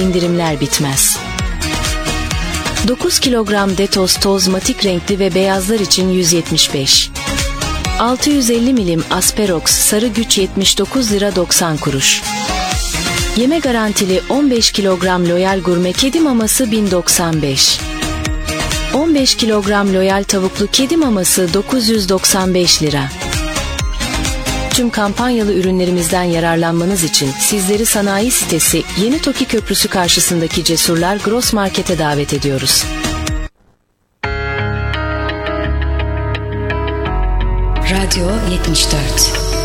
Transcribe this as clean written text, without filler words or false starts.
indirimler bitmez. 9 kilogram Detos toz matik renkli ve beyazlar için 175. 650 milim Asperox sarı güç 79 lira 90 kuruş. Yeme garantili 15 kilogram Loyal Gurme kedi maması 1095. 15 kilogram Loyal tavuklu kedi maması 995 lira. Tüm kampanyalı ürünlerimizden yararlanmanız için sizleri sanayi sitesi Yeni Toki Köprüsü karşısındaki Cesurlar Gross Market'e davet ediyoruz. Radyo 74